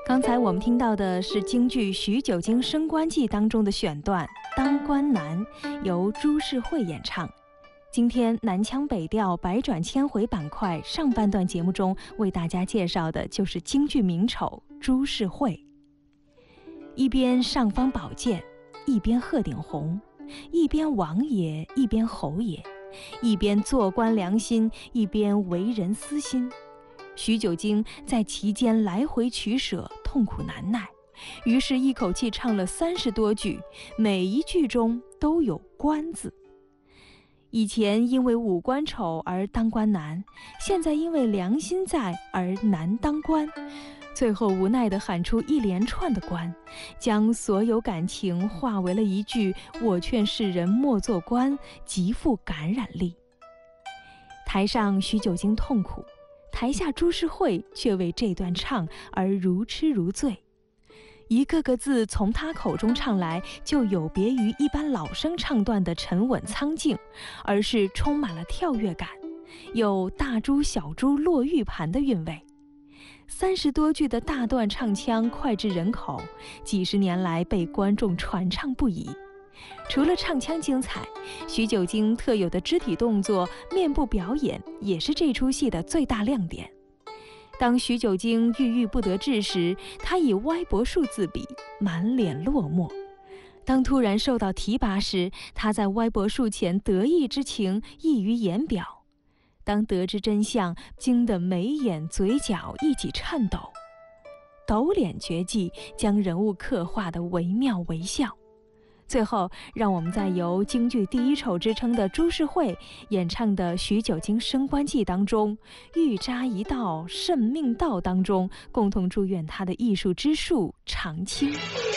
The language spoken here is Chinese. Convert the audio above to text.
刚才我们听到的是京剧《许九经升官记》当中的选段《当官难》，由朱世慧演唱。今天南腔北调百转千回板块上半段节目中为大家介绍的就是京剧名丑朱世慧。一边尚方宝剑，一边鹤顶红，一边王爷，一边侯爷，一边做官良心，一边为人私心。许九经在其间来回取舍，痛苦难耐，于是一口气唱了30多句，每一句中都有官字。以前因为五官丑而当官难，现在因为良心在而难当官，最后无奈地喊出一连串的官，将所有感情化为了一句我劝世人莫做官，极富感染力。台上许九经痛苦，台下朱世慧却为这段唱而如痴如醉，一个个字从他口中唱来，就有别于一般老生唱段的沉稳苍劲，而是充满了跳跃感，有大珠小珠落玉盘的韵味。30多句的大段唱腔脍炙人口，几十年来被观众传唱不已。除了唱腔精彩，许九经特有的肢体动作、面部表演也是这出戏的最大亮点。当许九经郁郁不得志时，他以歪脖术自比，满脸落寞；当突然受到提拔时，他在歪脖术前得意之情溢于言表；当得知真相，惊得眉眼嘴角一起颤抖。抖脸绝技将人物刻画得惟妙惟肖。最后，让我们在由京剧第一丑之称的朱世慧演唱的《许九经升官记》当中，欲扎一道，甚命道当中，共同祝愿他的艺术之树长青。